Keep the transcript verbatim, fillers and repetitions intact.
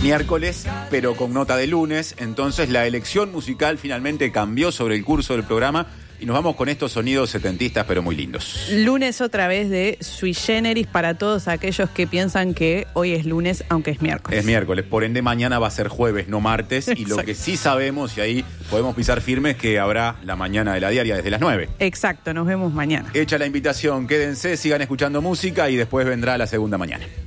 miércoles, pero con nota de lunes. Entonces la elección musical finalmente cambió sobre el curso del programa y nos vamos con estos sonidos setentistas, pero muy lindos. Lunes otra vez de Sui Generis para todos aquellos que piensan que hoy es lunes, aunque es miércoles. Es miércoles, por ende mañana va a ser jueves, no martes. Y lo que sí sabemos, y ahí podemos pisar firme, es que habrá la mañana de la diaria desde las nueve. Exacto, nos vemos mañana. Hecha la invitación, quédense, sigan escuchando música y después vendrá la segunda mañana.